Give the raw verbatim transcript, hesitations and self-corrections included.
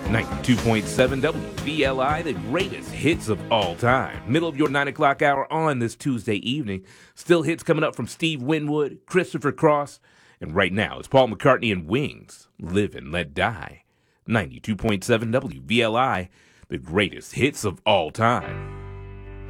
ninety-two point seven W V L I, the greatest hits of all time. Middle of your nine o'clock hour on this Tuesday evening. Still hits coming up from Steve Winwood, Christopher Cross, and right now it's Paul McCartney and Wings, Live and Let Die. ninety-two point seven W V L I, the greatest hits of all time.